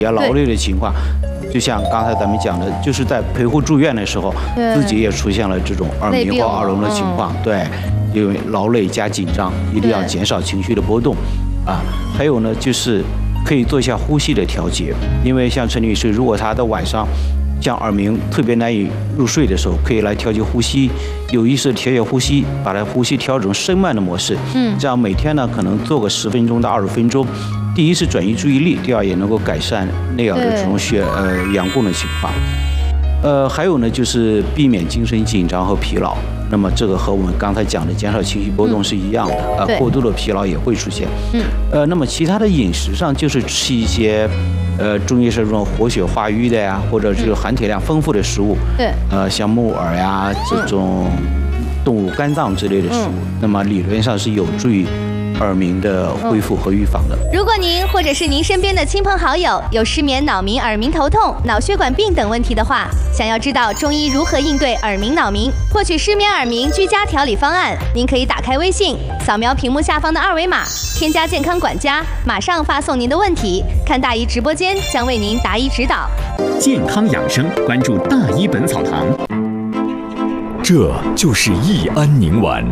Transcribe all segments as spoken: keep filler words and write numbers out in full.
劳累的情况。就像刚才咱们讲的，就是在陪护住院的时候，自己也出现了这种耳鸣或耳聋的情况。对，因为劳累加紧张，一定要减少情绪的波动。啊，还有呢，就是可以做一下呼吸的调节，因为像陈女士，如果她的晚上像耳鸣特别难以入睡的时候，可以来调节呼吸，有意识的调节呼吸，把它呼吸调整深慢的模式。嗯，这样每天呢可能做个十分钟到二十分钟。第一是转移注意力，第二也能够改善内耳的这种血呃氧供的情况。呃，还有呢就是避免精神紧张和疲劳。那么这个和我们刚才讲的减少情绪波动是一样的啊、嗯呃，过度的疲劳也会出现。嗯，呃，那么其他的饮食上就是吃一些。呃，中医是这种活血化瘀的呀，或者是含铁量丰富的食物，对，呃，像木耳呀这种动物肝脏之类的食物，嗯、那么理论上是有助于耳鸣的恢复和预防的。 如果您或者是您身边的亲朋好友有失眠、脑鸣、耳鸣、头痛、脑血管病等问题的话，想要知道中医如何应对耳鸣、脑鸣，获取失眠、耳鸣居家调理方案，您可以打开微信，扫描屏幕下方的二维码，添加健康管家，马上发送您的问题，看大姨直播间将为您答疑指导。 健康养生，关注大医本草堂。 这就是益安宁丸。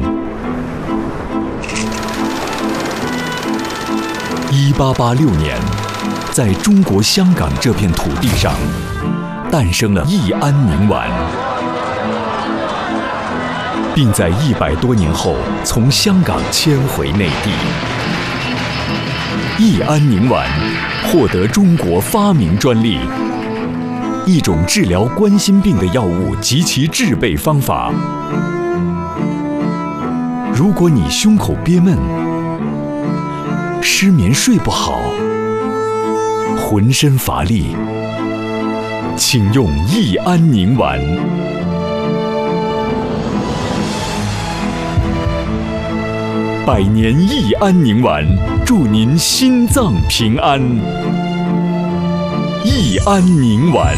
一八八六年，在中国香港这片土地上，诞生了益安宁丸，并在一百多年后从香港迁回内地。益安宁丸获得中国发明专利，一种治疗冠心病的药物及其制备方法。如果你胸口憋闷，失眠睡不好，浑身乏力，请用益安宁丸。百年益安宁丸，祝您心脏平安。益安宁丸。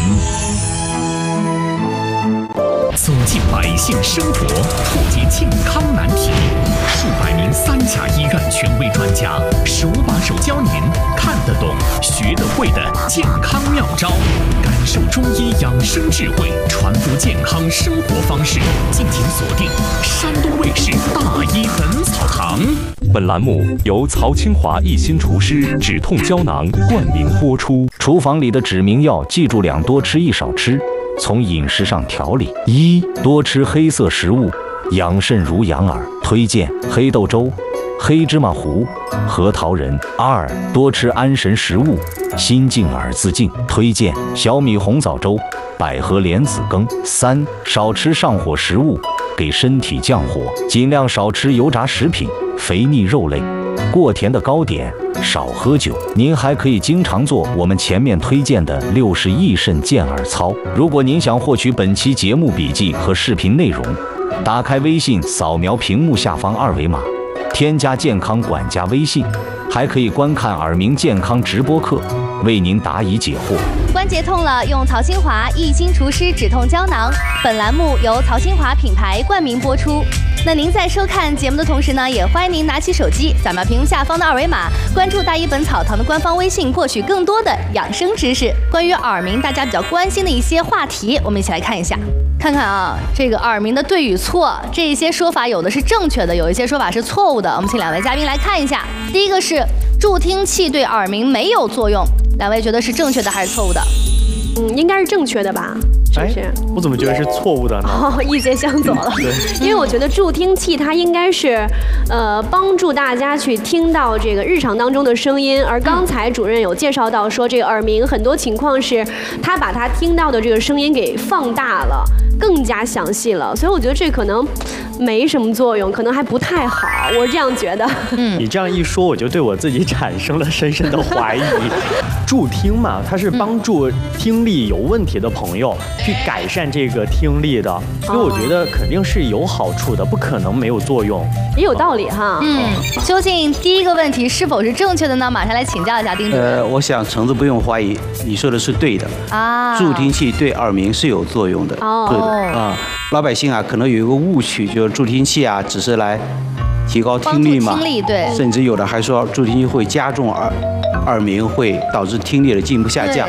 走进百姓生活，破解健康难题。数百名三甲医院权威专家，手把手教您看得懂、学得会的健康妙招，感受中医养生智慧，传播健康生活方式。敬请锁定山东卫视大医本草堂。 本栏目由曹清华一心厨师止痛胶囊冠名播出。 厨房里的指明药，记住两多吃一少吃。从饮食上调理：一、多吃黑色食物，养肾如养耳，推荐黑豆粥、黑芝麻糊、核桃仁。二、多吃安神食物，心静耳自静，推荐小米红枣粥、百合莲子羹。三、少吃上火食物，给身体降火，尽量少吃油炸食品、肥腻肉类、过甜的糕点，少喝酒。您还可以经常做我们前面推荐的六十益肾健耳操。如果您想获取本期节目笔记和视频内容，打开微信，扫描屏幕下方二维码，添加健康管家微信，还可以观看耳鸣健康直播课，为您答疑解惑。 关节痛了，用曹清华一心厨师止痛胶囊。本栏目由曹清华品牌冠名播出。那您在收看节目的同时呢，也欢迎您拿起手机，扫描屏幕下方的二维码，关注大医本草堂的官方微信，获取更多的养生知识。关于耳鸣，大家比较关心的一些话题，我们一起来看一下。看看啊，这个耳鸣的对与错，这一些说法有的是正确的，有一些说法是错误的。我们请两位嘉宾来看一下。第一个是助听器对耳鸣没有作用，两位觉得是正确的还是错误的？ 嗯，应该是正确的吧？是不是？ 哎，我怎么觉得是错误的呢？ 哦，意见相左了。因为我觉得助听器它应该是，呃，帮助大家去听到这个日常当中的声音。而刚才主任有介绍到说，这个耳鸣很多情况是他把他听到的这个声音给放大了，更加详细了。所以我觉得这可能没什么作用，可能还不太好。我是这样觉得。 嗯，你这样一说，我就对我自己产生了深深的怀疑。助听嘛，它是帮助听力有问题的朋友去改善这个听力的，所以我觉得肯定是有好处的，不可能没有作用。 也有道理哈。 嗯，究竟第一个问题是否是正确的呢？马上来请教一下丁主任。 呃，我想橙子不用怀疑，你说的是对的啊。助听器对耳鸣是有作用的， 哦， 对的啊。老百姓啊，可能有一个误区，就是助听器啊，只是来提高听力嘛， 听力对， 甚至有的还说助听器会加重耳耳鸣，会导致听力的进一步下降。